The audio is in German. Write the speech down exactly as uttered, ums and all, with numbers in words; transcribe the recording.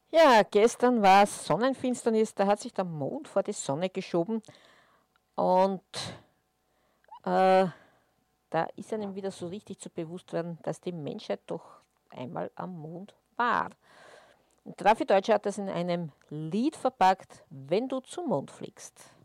Ja, gestern war Sonnenfinsternis, da hat sich der Mond vor die Sonne geschoben und äh, da ist einem wieder so richtig zu bewusst werden, dass die Menschheit doch einmal am Mond war. Und der David Deutscher hat das in einem Lied verpackt, wenn du zum Mond fliegst.